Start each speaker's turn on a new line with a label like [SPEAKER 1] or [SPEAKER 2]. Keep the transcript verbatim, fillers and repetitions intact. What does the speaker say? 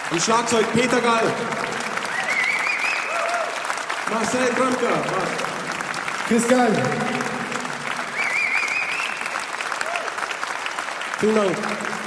[SPEAKER 1] Am Schlagzeug Peter Gall. Marcel Grömker.
[SPEAKER 2] Chris Gall.
[SPEAKER 1] Vielen Dank.